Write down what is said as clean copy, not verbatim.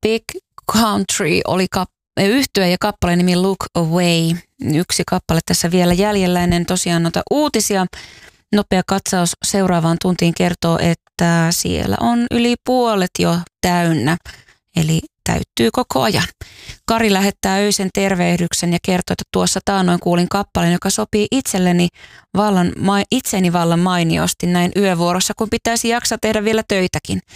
Big Country oli yhtye ja kappaleen nimi Look Away. Yksi kappale tässä vielä jäljellä ennen tosiaan noita uutisia. Nopea katsaus seuraavaan tuntiin kertoo, että siellä on yli puolet jo täynnä, eli täyttyy koko ajan. Kari lähettää öisen tervehdyksen ja kertoo, että tuossa taannoin kuulin kappaleen, joka sopii itseni vallan mainiosti näin yövuorossa, kun pitäisi jaksaa tehdä vielä töitäkin.